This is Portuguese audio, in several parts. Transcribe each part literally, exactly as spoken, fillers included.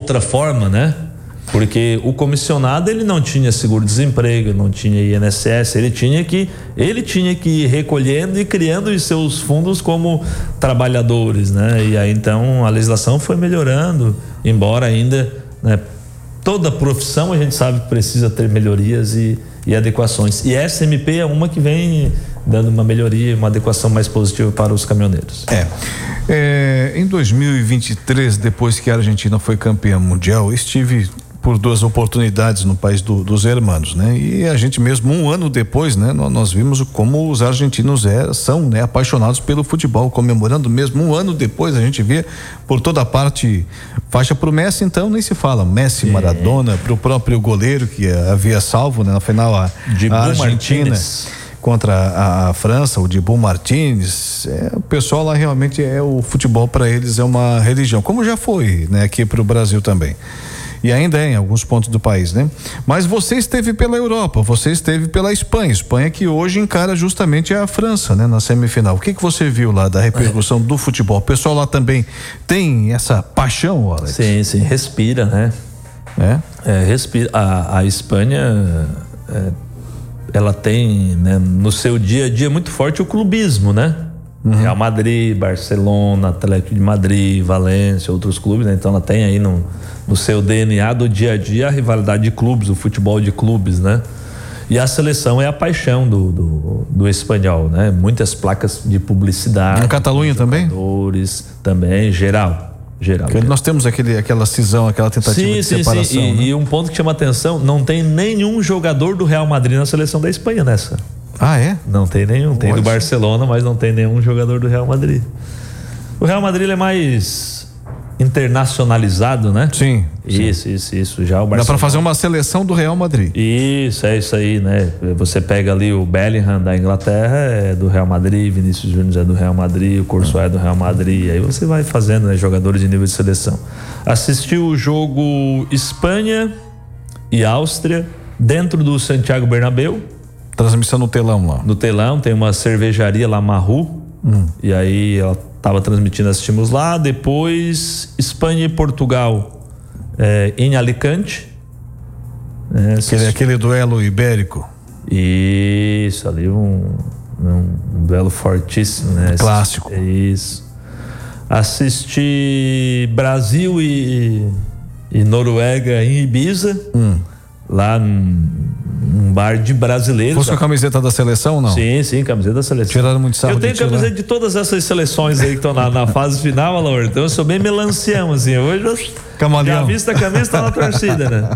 outra forma, né? Porque o comissionado, ele não tinha seguro-desemprego, não tinha I N S S, ele tinha que ele tinha que ir recolhendo e criando os seus fundos como trabalhadores, né? E aí então a legislação foi melhorando, embora ainda, né, toda profissão a gente sabe que precisa ter melhorias e, e adequações. E essa M P é uma que vem dando uma melhoria, uma adequação mais positiva para os caminhoneiros. É. é em dois mil e vinte e três, depois que a Argentina foi campeã mundial, estive por duas oportunidades no país do, dos hermanos, né? E a gente mesmo um ano depois, né? Nós, nós vimos como os argentinos é, são, né? Apaixonados pelo futebol, comemorando mesmo um ano depois, a gente vê por toda parte faixa pro Messi, então nem se fala, Messi, é. Maradona, pro próprio goleiro que havia salvo, né? Na final a, de a Argentina Martínez. Contra a, a França, o Dibu Martínez, é, o pessoal lá realmente é o futebol para eles é uma religião, como já foi, né? Aqui pro Brasil também. E ainda é em alguns pontos do país, né? Mas você esteve pela Europa, você esteve pela Espanha, Espanha que hoje encara justamente a França, né? Na semifinal. O que que você viu lá da repercussão é. do futebol? O pessoal lá também tem essa paixão, Alex? Sim, sim, respira, né? É? É, respira. A, a Espanha, é, ela tem, né, no seu dia a dia muito forte o clubismo, né? Uhum. Real Madrid, Barcelona, Atlético de Madrid, Valência, outros clubes, né? Então ela tem aí no, no seu D N A do dia a dia a rivalidade de clubes, o futebol de clubes, né? E a seleção é a paixão do, do, do espanhol, né? Muitas placas de publicidade. Na Catalunha também? Também, geral. Geral. Porque nós temos aquele, aquela cisão, aquela tentativa sim, de sim, separação. Sim. E, né? e um ponto que chama atenção, não tem nenhum jogador do Real Madrid na seleção da Espanha nessa. Ah, é? Não tem nenhum. Tem Pode. do Barcelona, mas não tem nenhum jogador do Real Madrid. O Real Madrid ele é mais internacionalizado, né? Sim. Isso, sim. isso, isso. Já o Barcelona. Dá pra fazer uma seleção do Real Madrid. Isso, é isso aí, né? Você pega ali o Bellingham da Inglaterra, é do Real Madrid, Vinícius Júnior é do Real Madrid, o Courtois é do Real Madrid. Aí você vai fazendo, né, jogadores de nível de seleção. Assistiu o jogo Espanha e Áustria dentro do Santiago Bernabéu. Transmissão no telão lá. No telão, tem uma cervejaria lá, Marru. Hum. E aí ela estava transmitindo, assistimos lá. Depois, Espanha e Portugal é, em Alicante. É, aquele, aquele duelo ibérico. Isso, ali um, um, um duelo fortíssimo, né? Clássico. Isso. Assisti Brasil e, e Noruega em Ibiza. Hum. Lá num um bar de brasileiros. Fosse com a camiseta da seleção ou não? Sim, sim, camiseta da seleção. Tiraram muito sarro. Eu tenho camiseta de todas essas seleções aí que estão na, na fase final, Alaor. Então eu sou bem melancião, assim. Hoje eu Camaleão. já vista a camisa, tá na torcida, né?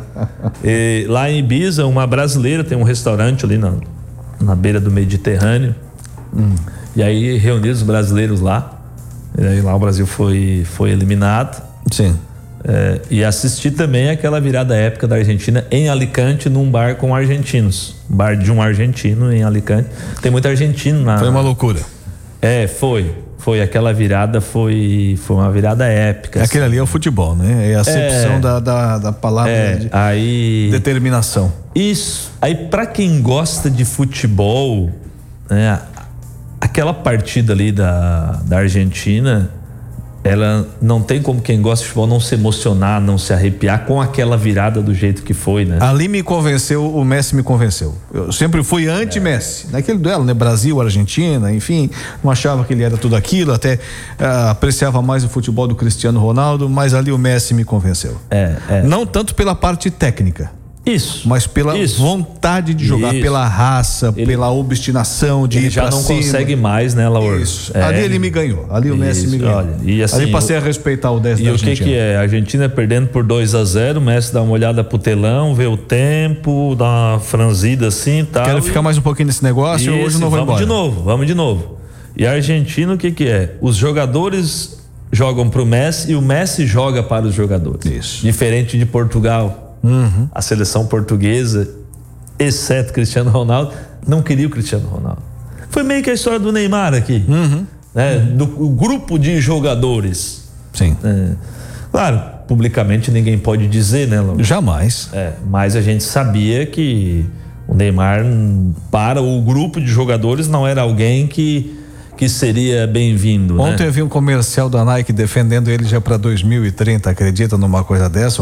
E lá em Ibiza, uma brasileira tem um restaurante ali na, na beira do Mediterrâneo. Hum. E aí reuniu os brasileiros lá. E aí lá o Brasil foi, foi eliminado. Sim. É, e assisti também aquela virada épica da Argentina em Alicante, num bar com argentinos. Bar de um argentino em Alicante. Tem muito argentino na. Foi uma loucura. É, foi. Foi aquela virada, foi, foi uma virada épica. Aquele assim. Ali é o futebol, né? É a acepção é, da, da, da palavra é, de aí, determinação. Isso. Aí, pra quem gosta de futebol, né, aquela partida ali da, da Argentina, ela não tem como quem gosta de futebol não se emocionar, não se arrepiar com aquela virada do jeito que foi, né? Ali me convenceu, o Messi me convenceu. Eu sempre fui anti-Messi. É. Naquele duelo, né? Brasil, Argentina, enfim, não achava que ele era tudo aquilo, até uh, apreciava mais o futebol do Cristiano Ronaldo, mas ali o Messi me convenceu. É, é. Não tanto pela parte técnica. Isso. Mas pela isso. vontade de jogar, isso. pela raça, ele, pela obstinação de ele ir já pra não cima. consegue mais, né, Laura? Isso. É. Ali ele me ganhou. Ali o isso. Messi me ganhou. Olha, e assim, ali passei a respeitar o dez da Argentina. E o que que é? A Argentina perdendo por dois a zero, o Messi dá uma olhada pro telão, vê o tempo, dá uma franzida assim e tal. Quero ficar mais um pouquinho nesse negócio, isso, hoje não vou vamos embora. de novo, vamos de novo. E a Argentina, o que que é? Os jogadores jogam pro Messi e o Messi joga para os jogadores. Isso. Diferente de Portugal. Uhum. A seleção portuguesa, exceto Cristiano Ronaldo, não queria o Cristiano Ronaldo. Foi meio que a história do Neymar aqui, uhum. né? Uhum. Do grupo de jogadores. Sim. É, claro, publicamente ninguém pode dizer, né, Laura? Jamais. É, mas a gente sabia que o Neymar, para o grupo de jogadores, não era alguém que que seria bem-vindo. Ontem, né? Eu vi um comercial da Nike defendendo ele já para dois mil e trinta, acredita numa coisa dessa?